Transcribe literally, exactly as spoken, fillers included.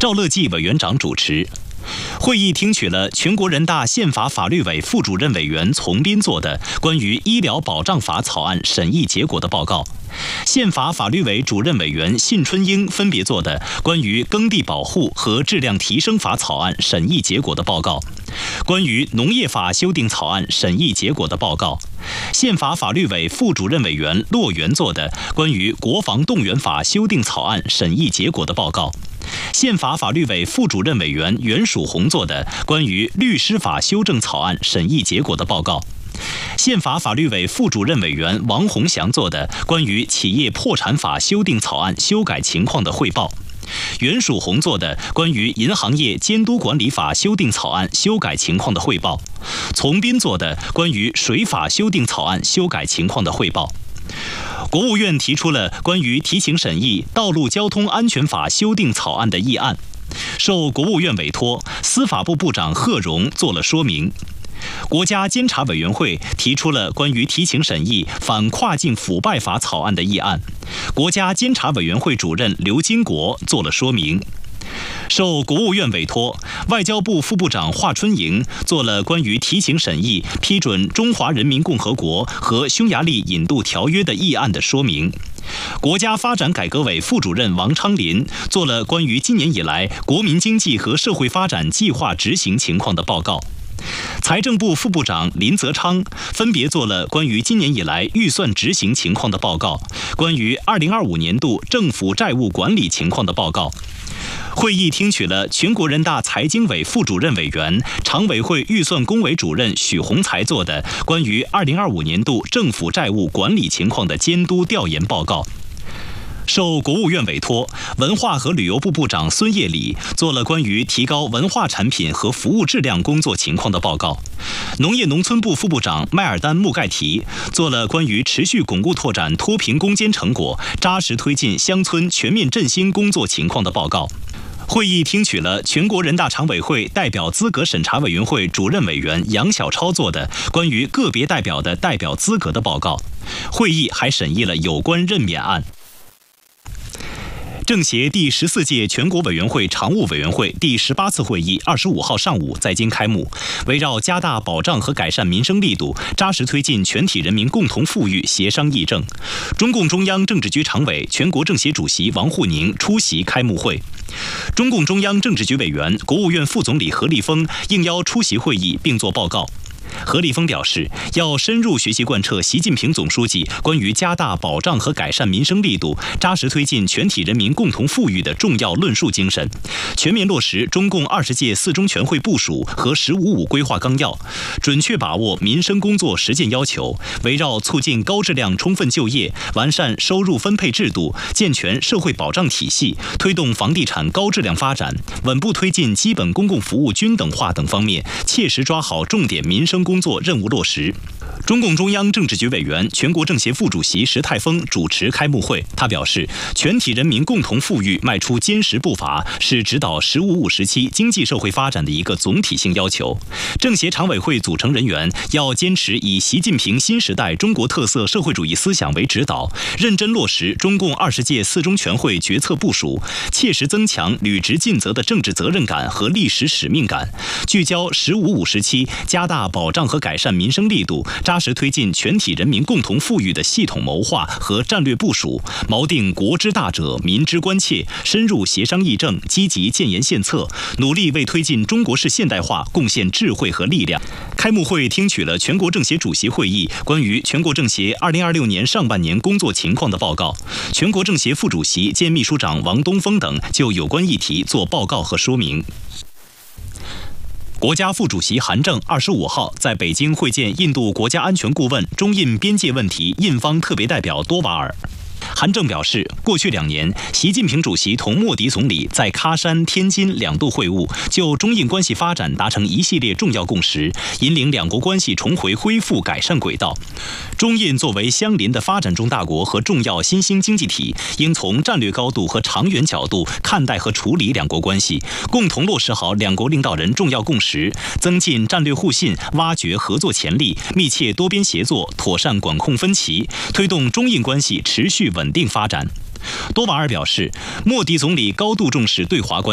赵乐际委员长主持。会议听取了全国人大宪法法律委副主任委员丛斌作的关于医疗保障法草案审议结果的报告，宪法法律委主任委员信春英分别作的关于耕地保护和质量提升法草案审议结果的报告，关于农业法修订草案审议结果的报告，宪法法律委副主任委员骆元作的关于国防动员法修订草案审议结果的报告，宪法法律委副主任委员袁曙红作的关于律师法修正草案审议结果的报告，宪法法律委副主任委员王洪祥作的关于企业破产法修订草案修改情况的汇报，袁曙红作的关于银行业监督管理法修订草案修改情况的汇报，丛斌作的关于水法修订草案修改情况的汇报。国务院提出了关于提请审议《道路交通安全法》修订草案的议案，受国务院委托，司法部部长贺荣做了说明。国家监察委员会提出了关于提请审议《反跨境腐败法》草案的议案，国家监察委员会主任刘金国做了说明。受国务院委托，外交部副部长华春莹做了关于提请审议批准中华人民共和国和匈牙利引渡条约的议案的说明。国家发展改革委副主任王昌林做了关于今年以来国民经济和社会发展计划执行情况的报告。财政部副部长林泽昌分别做了关于今年以来预算执行情况的报告，关于二零二五年度政府债务管理情况的报告。会议听取了全国人大财经委副主任委员、常委会预算工委主任许宏才作的关于二零二五年度政府债务管理情况的监督调研报告。受国务院委托，文化和旅游部部长孙业礼做了关于提高文化产品和服务质量工作情况的报告。农业农村部副部长迈尔丹穆盖提做了关于持续巩固拓展脱贫攻坚成果，扎实推进乡村全面振兴工作情况的报告。会议听取了全国人大常委会代表资格审查委员会主任委员杨晓超作的关于个别代表的代表资格的报告。会议还审议了有关任免案。政协第十四届全国委员会常务委员会第十八次会议二十五号上午在京开幕，围绕加大保障和改善民生力度，扎实推进全体人民共同富裕协商议政，中共中央政治局常委、全国政协主席王沪宁出席开幕会。中共中央政治局委员、国务院副总理何立峰应邀出席会议并作报告。何立峰表示，要深入学习贯彻习近平总书记关于加大保障和改善民生力度，扎实推进全体人民共同富裕的重要论述精神，全面落实中共二十届四中全会部署和“十五五”规划纲要，准确把握民生工作实践要求，围绕促进高质量充分就业、完善收入分配制度、健全社会保障体系、推动房地产高质量发展、稳步推进基本公共服务均等化等方面，切实抓好重点民生工作任务落实。中共中央政治局委员、全国政协副主席石泰峰主持开幕会。他表示，全体人民共同富裕迈出坚实步伐，是指导“十五五”时期经济社会发展的一个总体性要求。政协常委会组成人员要坚持以习近平新时代中国特色社会主义思想为指导，认真落实中共二十届四中全会决策部署，切实增强履职尽责的政治责任感和历史使命感，聚焦“十五五”时期加大保障和改善民生力度，扎实推进全体人民共同富裕的系统谋划和战略部署，锚定国之大者、民之关切，深入协商议政，积极建言献策，努力为推进中国式现代化贡献智慧和力量。开幕会听取了全国政协主席会议关于全国政协二零二六年上半年工作情况的报告，全国政协副主席兼秘书长王东峰等就有关议题做报告和说明。国家副主席韩正二十五号在北京会见印度国家安全顾问、中印边界问题印方特别代表多瓦尔。韩正表示，过去两年，习近平主席同莫迪总理在喀山、天津两度会晤，就中印关系发展达成一系列重要共识，引领两国关系重回恢复改善轨道。中印作为相邻的发展中大国和重要新兴经济体，应从战略高度和长远角度看待和处理两国关系，共同落实好两国领导人重要共识，增进战略互信，挖掘合作潜力，密切多边协作，妥善管控分歧，推动中印关系持续稳定发展。多瓦尔表示，莫迪总理高度重视对华关系。